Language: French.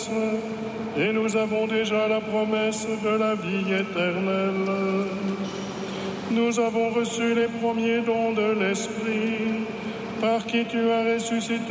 grâce, et nous avons déjà la promesse de la vie éternelle. Nous avons reçu les premiers dons de l'Esprit, par qui tu as ressuscité